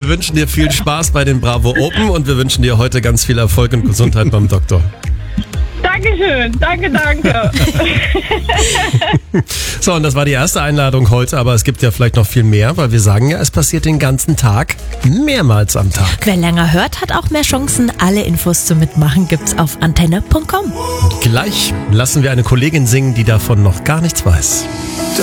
wünschen dir viel Spaß bei den Bravo Open und wir wünschen dir heute ganz viel Erfolg und Gesundheit beim Doktor. Dankeschön, danke. So, und das war die erste Einladung heute, aber es gibt ja vielleicht noch viel mehr, weil wir sagen ja, es passiert den ganzen Tag, mehrmals am Tag. Wer länger hört, hat auch mehr Chancen. Alle Infos zum Mitmachen gibt's auf antenne.com. Gleich lassen wir eine Kollegin singen, die davon noch gar nichts weiß.